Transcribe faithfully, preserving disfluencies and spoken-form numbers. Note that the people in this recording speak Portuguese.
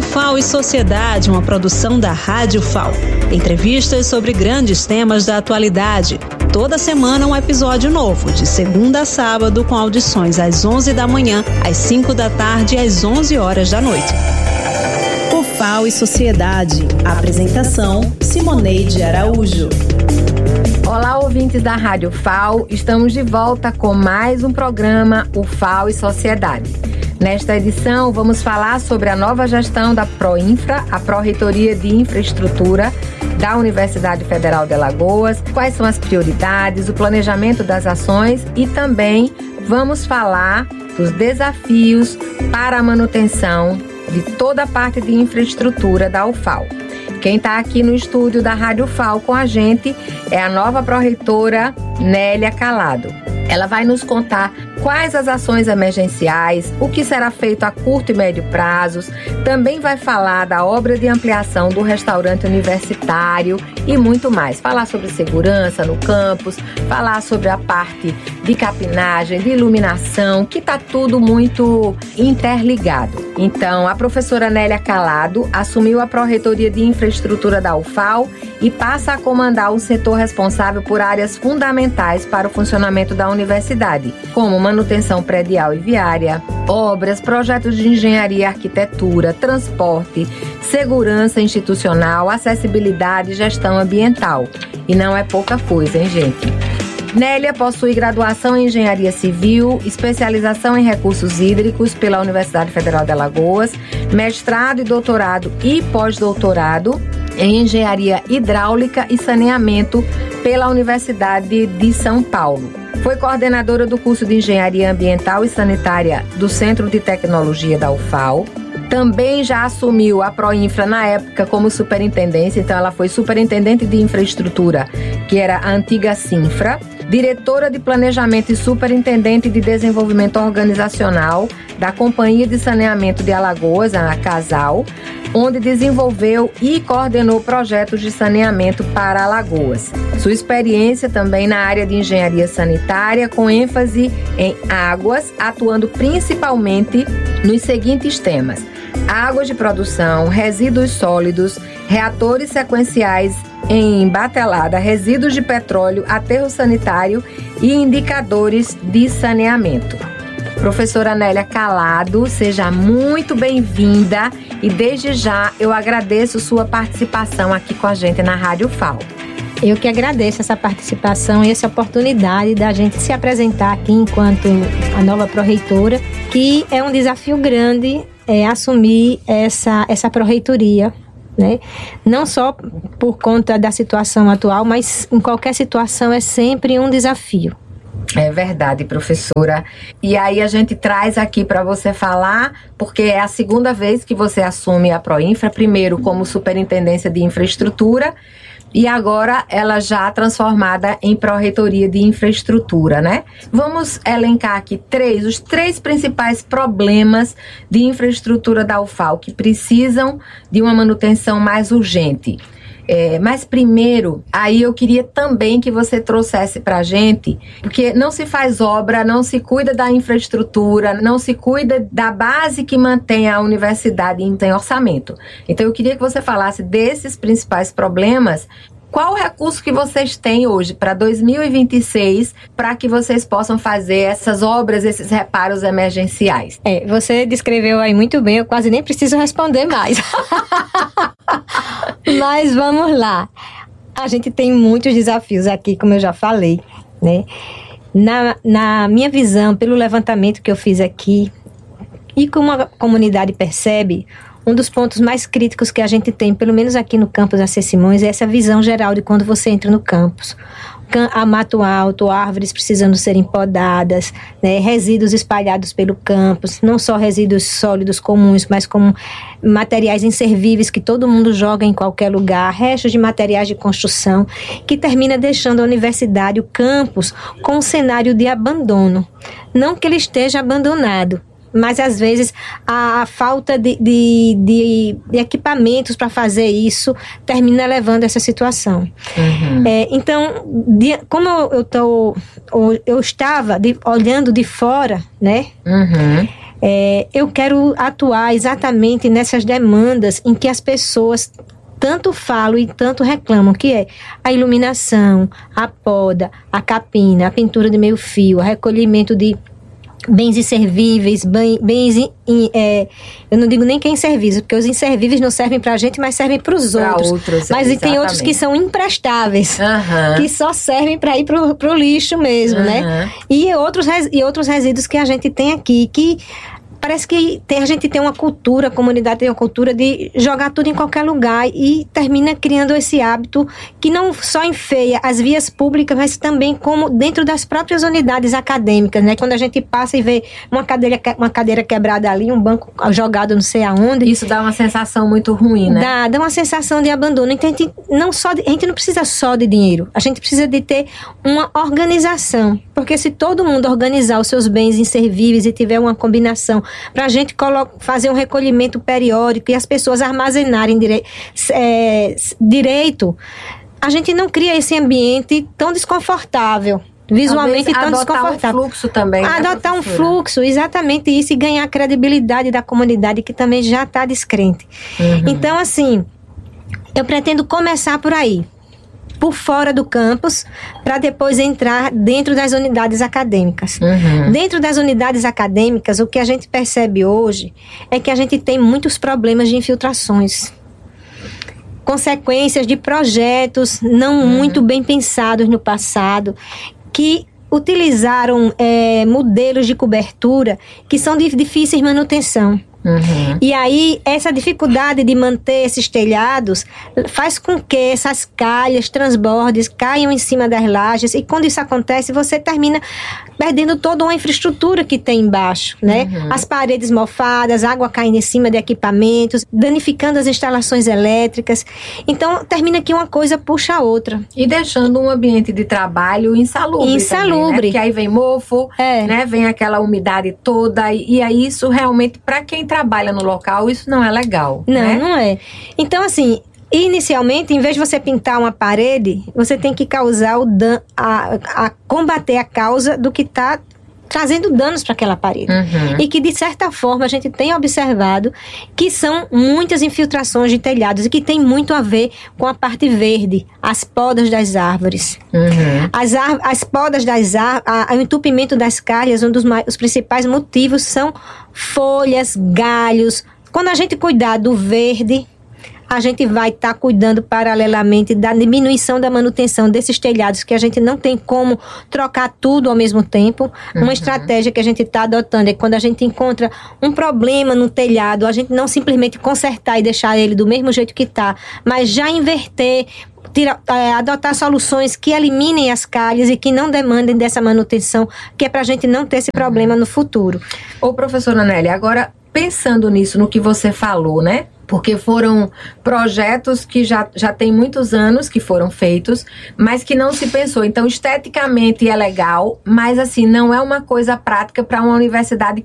F A O e Sociedade, uma produção da Rádio F A O. Entrevistas sobre grandes temas da atualidade. Toda semana um episódio novo, de segunda a sábado, com audições às onze da manhã, às cinco da tarde e às onze horas da noite. O F A O e Sociedade. Apresentação: Simoneide Araújo. Olá, ouvintes da Rádio F A O. Estamos de volta com mais um programa, o F A O e Sociedade. Nesta edição, vamos falar sobre a nova gestão da Proinfra, a Pró-Reitoria de Infraestrutura da Universidade Federal de Alagoas, quais são as prioridades, o planejamento das ações e também vamos falar dos desafios para a manutenção de toda a parte de infraestrutura da U F A O. Quem está aqui no estúdio da Rádio F A O com a gente é a nova pró-reitora Nélia Calado. Ela vai nos contar quais as ações emergenciais, o que será feito a curto e médio prazos, também vai falar da obra de ampliação do restaurante universitário e muito mais. Falar sobre segurança no campus, falar sobre a parte de capinagem, de iluminação, que está tudo muito interligado. Então, a professora Nélia Calado assumiu a Pró-Reitoria de Infraestrutura da U F A O e passa a comandar o setor responsável por áreas fundamentais para o funcionamento da universidade, como manutenção predial e viária, obras, projetos de engenharia e arquitetura, transporte, segurança institucional, acessibilidade e gestão ambiental. E não é pouca coisa, hein, gente? Nélia possui graduação em Engenharia Civil, especialização em Recursos Hídricos pela Universidade Federal de Alagoas, mestrado e doutorado e pós-doutorado em Engenharia Hidráulica e Saneamento pela Universidade de São Paulo. Foi coordenadora do curso de Engenharia Ambiental e Sanitária do Centro de Tecnologia da U F A O. Também já assumiu a Proinfra na época como superintendência, então ela foi superintendente de infraestrutura, que era a antiga Sinfra, diretora de planejamento e superintendente de desenvolvimento organizacional da Companhia de Saneamento de Alagoas, a CASAL, onde desenvolveu e coordenou projetos de saneamento para Alagoas. Sua experiência também na área de engenharia sanitária, com ênfase em águas, atuando principalmente nos seguintes temas: águas de produção, resíduos sólidos, reatores sequenciais em batelada, resíduos de petróleo, aterro sanitário e indicadores de saneamento. Professora Nélia Calado, seja muito bem-vinda e desde já eu agradeço sua participação aqui com a gente na Rádio F A O. Eu que agradeço essa participação e essa oportunidade da gente se apresentar aqui enquanto a nova pró-reitora, que é um desafio grande é, assumir essa, essa pró-reitoria, né? Não só por conta da situação atual, mas em qualquer situação é sempre um desafio. É verdade, professora. E aí a gente traz aqui para você falar, porque é a segunda vez que você assume a Proinfra, primeiro como superintendência de infraestrutura e agora ela já transformada em Pró-Reitoria de Infraestrutura, né? Vamos elencar aqui três, os três principais problemas de infraestrutura da U F A O que precisam de uma manutenção mais urgente. É, mas primeiro, aí eu queria também que você trouxesse para a gente, porque não se faz obra, não se cuida da infraestrutura, não se cuida da base que mantém a universidade em tem orçamento. Então eu queria que você falasse desses principais problemas. Qual o recurso que vocês têm hoje para dois mil e vinte e seis para que vocês possam fazer essas obras, esses reparos emergenciais? É, você descreveu aí muito bem, eu quase nem preciso responder mais. Mas vamos lá. A gente tem muitos desafios aqui, como eu já falei, né? Na, na minha visão, pelo levantamento que eu fiz aqui, e como a comunidade percebe, um dos pontos mais críticos que a gente tem, pelo menos aqui no campus da C. Simões, é essa visão geral de quando você entra no campus. A mato alto, árvores precisando serem podadas, né, resíduos espalhados pelo campus, não só resíduos sólidos comuns, mas como materiais inservíveis que todo mundo joga em qualquer lugar, restos de materiais de construção, que termina deixando a universidade, o campus, com um cenário de abandono. Não que ele esteja abandonado, mas às vezes a, a falta de, de, de, de equipamentos para fazer isso termina levando a essa situação. Uhum. É, então, de, como eu, tô, eu estava de, olhando de fora, né? Uhum. É, eu quero atuar exatamente nessas demandas em que as pessoas tanto falam e tanto reclamam, que é a iluminação, a poda, a capina, a pintura de meio fio, o recolhimento de bens inservíveis, bens, in, in, é, eu não digo nem que é inservível, porque os inservíveis não servem pra gente, mas servem pros pra outros. outros mas exatamente. Tem outros que são imprestáveis, uhum. que só servem para ir pro, pro lixo mesmo, uhum. né? E outros, e outros resíduos que a gente tem aqui, que parece que tem, a gente tem uma cultura, a comunidade tem uma cultura de jogar tudo em qualquer lugar e termina criando esse hábito que não só enfeia as vias públicas, mas também como dentro das próprias unidades acadêmicas, né? Quando a gente passa e vê uma cadeira, uma cadeira quebrada ali, um banco jogado não sei aonde. Isso dá uma sensação muito ruim, né? Dá, dá uma sensação de abandono. Então, a gente não, só de, a gente não precisa só de dinheiro, a gente precisa de ter uma organização. Porque se todo mundo organizar os seus bens inservíveis e tiver uma combinação para a gente fazer um recolhimento periódico e as pessoas armazenarem dire- é, direito, a gente não cria esse ambiente tão desconfortável, visualmente tão desconfortável. Adotar um fluxo também. Adotar um fluxo, exatamente isso, e ganhar a credibilidade da comunidade que também já está descrente. Uhum. Então, assim, eu pretendo começar por aí, por fora do campus, para depois entrar dentro das unidades acadêmicas. Uhum. Dentro das unidades acadêmicas, o que a gente percebe hoje é que a gente tem muitos problemas de infiltrações. Consequências de projetos não uhum. muito bem pensados no passado, que utilizaram é, modelos de cobertura que são de difíceis manutenção. Uhum. E aí, essa dificuldade de manter esses telhados faz com que essas calhas, transbordes, caiam em cima das lajes, e quando isso acontece, você termina perdendo toda uma infraestrutura que tem embaixo, né? Uhum. As paredes mofadas, água caindo em cima de equipamentos, danificando as instalações elétricas. Então, termina que uma coisa puxa a outra. E deixando um ambiente de trabalho insalubre. Insalubre. Também, né? Porque aí vem mofo, é. né? Vem aquela umidade toda, e, e aí isso realmente, para quem trabalha no local, isso não é legal. Não, né? não é. Então, assim, inicialmente, em vez de você pintar uma parede, você tem que causar o dan- a, a combater a causa do que está trazendo danos para aquela parede. Uhum. E que, de certa forma, a gente tem observado que são muitas infiltrações de telhados e que tem muito a ver com a parte verde, as podas das árvores. Uhum. As, ar- as podas das árvores, o entupimento das calhas, um dos mais, os principais motivos são folhas, galhos. Quando a gente cuidar do verde, a gente vai estar tá cuidando paralelamente da diminuição da manutenção desses telhados, que a gente não tem como trocar tudo ao mesmo tempo. Uhum. Uma estratégia que a gente está adotando é quando a gente encontra um problema no telhado, a gente não simplesmente consertar e deixar ele do mesmo jeito que está, mas já inverter, tira, é, adotar soluções que eliminem as calhas e que não demandem dessa manutenção, que é para a gente não ter esse problema no futuro. Ô, professora Nélia, agora pensando nisso, no que você falou, né? Porque foram projetos que já, já tem muitos anos que foram feitos, mas que não se pensou. Então, esteticamente é legal, mas assim, não é uma coisa prática para uma universidade